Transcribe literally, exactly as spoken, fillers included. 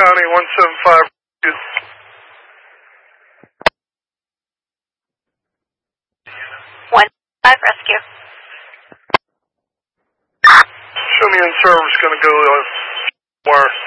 County, one seven five. one five rescue. Show me in service, going to go uh, where?